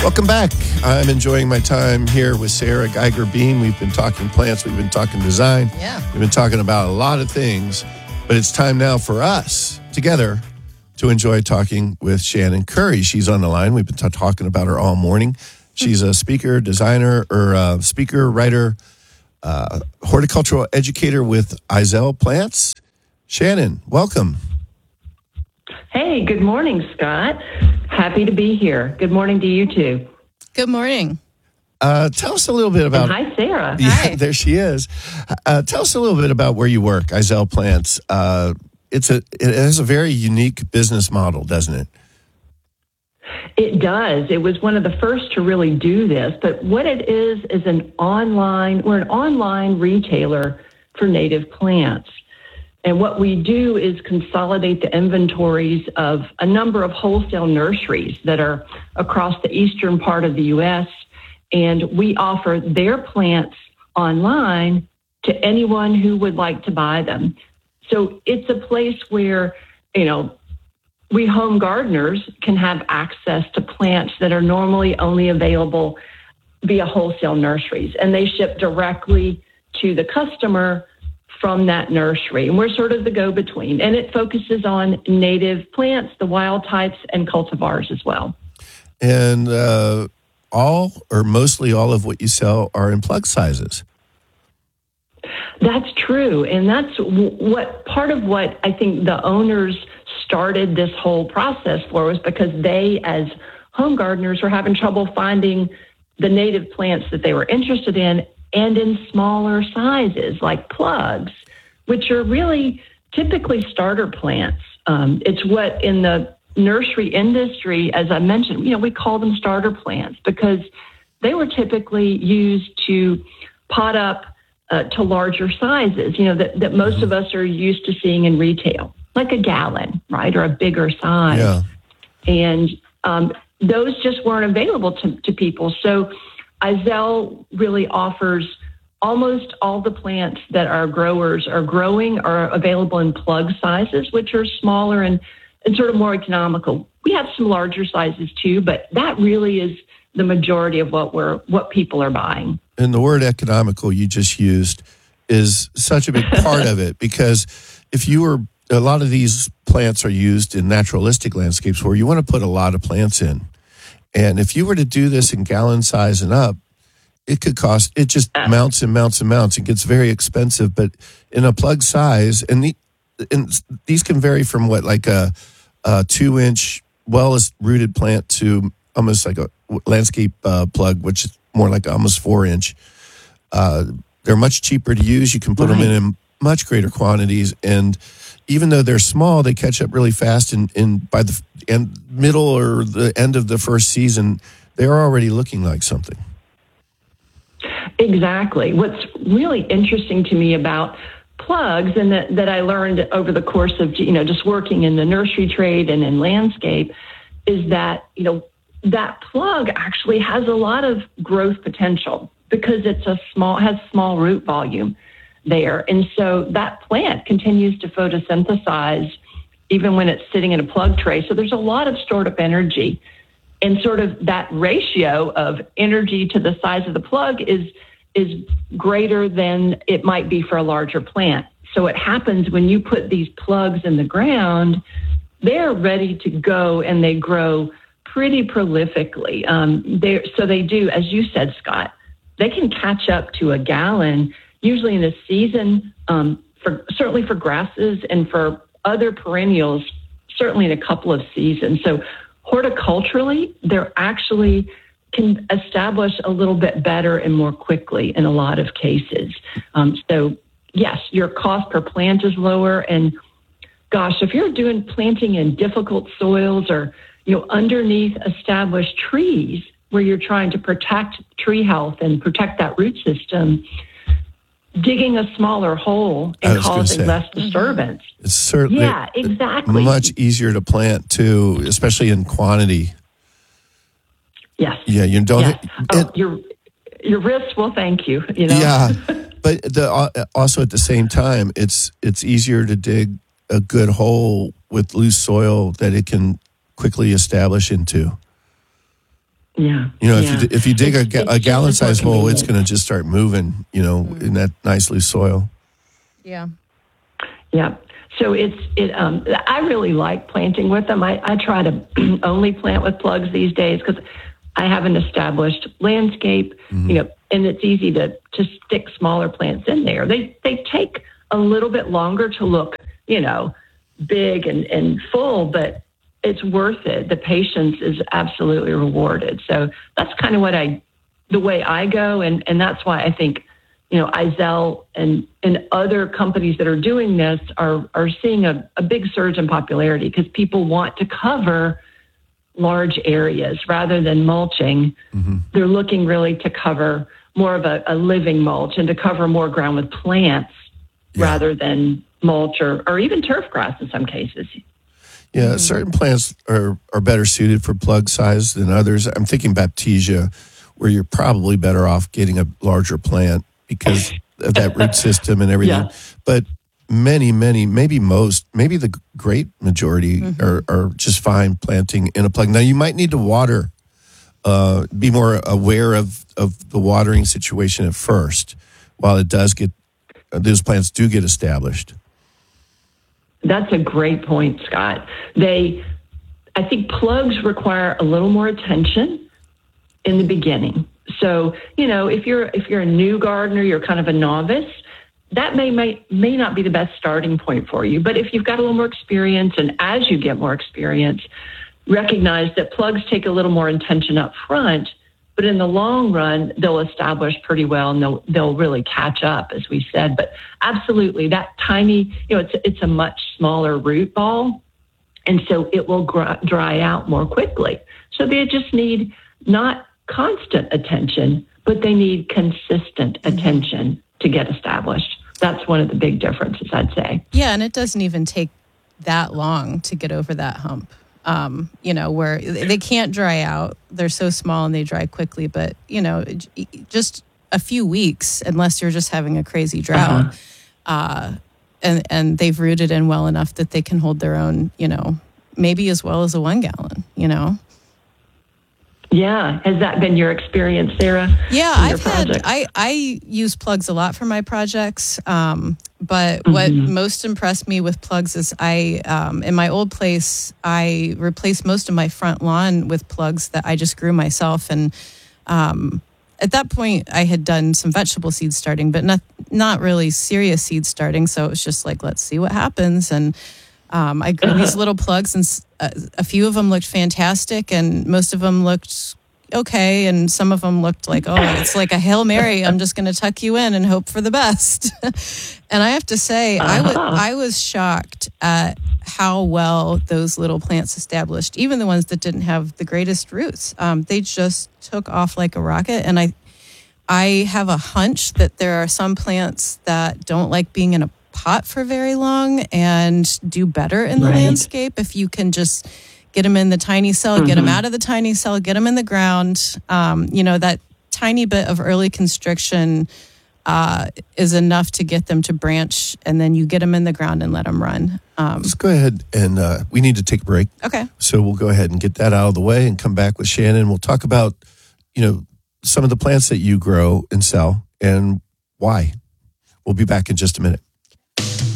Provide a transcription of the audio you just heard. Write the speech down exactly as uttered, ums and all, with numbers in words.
Welcome back. I'm enjoying my time here with Sarah Geiger Bean. We've been talking plants. We've been talking design. Yeah. We've been talking about a lot of things. But it's time now for us together to enjoy talking with Shannon Curry. She's on the line. We've been t- talking about her all morning. She's a speaker, designer, or uh, speaker, writer, uh, horticultural educator with Izell Plants. Shannon, welcome. Hey, good morning, Scott. Happy to be here. Good morning to you too. Good morning. Uh, tell us a little bit about... And hi, Sarah. Yeah, Hi. there she is. Uh, tell us a little bit about where you work, Izell Plants. Uh, it's a it has a very unique business model, doesn't it? It does. It was one of the first to really do this. But what it is is an online, we're an online retailer for native plants. And what we do is consolidate the inventories of a number of wholesale nurseries that are across the eastern part of the U S, and we offer their plants online to anyone who would like to buy them. So it's a place where, you know, we home gardeners can have access to plants that are normally only available via wholesale nurseries, and they ship directly to the customer from that nursery. And we're sort of the go-between. And it focuses on native plants, the wild types, and cultivars as well. And uh, all or mostly all of what you sell are in plug sizes. That's true. And that's w- what part of what I think the owners started this whole process for was because they, as home gardeners, were having trouble finding the native plants that they were interested in, and in smaller sizes like plugs, which are really typically starter plants. Um, it's what in the nursery industry, as I mentioned, you know, we call them starter plants because they were typically used to pot up uh, to larger sizes, you know, that, that most mm-hmm. of us are used to seeing in retail, like a gallon, right, or a bigger size. Yeah. And um, those just weren't available to, to people. So Izell really offers almost all the plants that our growers are growing are available in plug sizes, which are smaller and, and sort of more economical. We have some larger sizes too, but that really is the majority of what we're what people are buying. And the word economical you just used is such a big part of it, because if you were, a lot of these plants are used in naturalistic landscapes where you want to put a lot of plants in. And if you were to do this in gallon size and up, it could cost, it just mounts and mounts and mounts. It gets very expensive. But in a plug size, and, the, and these can vary from what, like a, a two inch, well-rooted plant to almost like a landscape uh, plug, which is more like almost four inch. Uh, they're much cheaper to use. You can put right. them in, in much greater quantities. And even though they're small, they catch up really fast. And, and by the end, middle or the end of the first season, they're already looking like something. Exactly. What's really interesting to me about plugs, and that, that I learned over the course of, you know, just working in the nursery trade and in landscape, is that, you know, that plug actually has a lot of growth potential because it's a small, has small root volume there. And so that plant continues to photosynthesize even when it's sitting in a plug tray. So there's a lot of stored up energy, and sort of that ratio of energy to the size of the plug is is greater than it might be for a larger plant. So it happens when you put these plugs in the ground, they're ready to go and they grow pretty prolifically. Um, they so they do, as you said, Scott, they can catch up to a gallon usually in a season, um, for certainly for grasses and for other perennials, certainly in a couple of seasons. So horticulturally, they're actually can establish a little bit better and more quickly in a lot of cases. Um, so yes, your cost per plant is lower. And gosh, if you're doing planting in difficult soils or, you know, underneath established trees where you're trying to protect tree health and protect that root system, digging a smaller hole and causing say, less disturbance. It's certainly yeah, exactly. much easier to plant too, especially in quantity. Yes. Yeah, you don't. Yes. It, oh, your your wrists will thank you. You know. Yeah, but the, uh, also at the same time, it's it's easier to dig a good hole with loose soil that it can quickly establish into. Yeah. You know, yeah. if you if you dig it's, a, ga- it's a gallon size hole, it's convenient. going to just start moving. You know, mm. in that nice loose soil. Yeah. Yeah. So it's it. Um, I really like planting with them. I, I try to only plant with plugs these days because I have an established landscape. Mm-hmm. You know, and it's easy to to stick smaller plants in there. They they take a little bit longer to look, you know, big and, and full, but it's worth it. The patience is absolutely rewarded. So that's kind of what I, the way I go. And, and that's why I think, you know, Izell and, and other companies that are doing this are, are seeing a, a big surge in popularity because people want to cover large areas rather than mulching. Mm-hmm. They're looking really to cover more of a, a living mulch and to cover more ground with plants yeah. rather than mulch or, or even turf grass in some cases. Yeah, mm-hmm. certain plants are, are better suited for plug size than others. I'm thinking Baptisia, where you're probably better off getting a larger plant because of that root system and everything. Yeah. But many, many, maybe most, maybe the great majority mm-hmm. are, are just fine planting in a plug. Now, you might need to water, uh, be more aware of, of the watering situation at first while it does get, uh, those plants do get established. That's a great point, Scott. They, I think plugs require a little more attention in the beginning. So, you know, if you're if you're a new gardener, you're kind of a novice, that may, may may not be the best starting point for you. But if you've got a little more experience, and as you get more experience, recognize that plugs take a little more attention up front, but in the long run, they'll establish pretty well and they'll they'll really catch up, as we said. But absolutely, that tiny, you know, it's it's a much smaller root ball, and so it will gr- dry out more quickly. So they just need not constant attention, but they need consistent attention to get established. That's one of the big differences, I'd say. Yeah, and it doesn't even take that long to get over that hump. Um, you know, where they can't dry out. They're so small and they dry quickly. But, you know, just a few weeks, unless you're just having a crazy drought, uh-huh. uh, and, and they've rooted in well enough that they can hold their own, you know, maybe as well as a one gallon, you know. Yeah. Has that been your experience, Sarah? Yeah, I've had, I, I use plugs a lot for my projects. Um, but mm-hmm. what most impressed me with plugs is I, um, in my old place, I replaced most of my front lawn with plugs that I just grew myself. And um, at that point, I had done some vegetable seed starting, but not, not really serious seed starting. So it was just like, let's see what happens. And Um, I grew uh-huh. these little plugs, and a, a few of them looked fantastic, and most of them looked okay, and some of them looked like, oh, it's like a Hail Mary. I'm just going to tuck you in and hope for the best. And I have to say, uh-huh. I, w- I was shocked at how well those little plants established, even the ones that didn't have the greatest roots. Um, they just took off like a rocket, and I, I have a hunch that there are some plants that don't like being in a pot for very long and do better in the right. landscape if you can just get them in the tiny cell, mm-hmm. get them out of the tiny cell, get them in the ground. Um, you know, that tiny bit of early constriction uh, is enough to get them to branch, and then you get them in the ground and let them run. Um, Let's go ahead and uh, we need to take a break. Okay. So we'll go ahead and get that out of the way and come back with Shannon. We'll talk about, you know, some of the plants that you grow and sell and why. We'll be back in just a minute.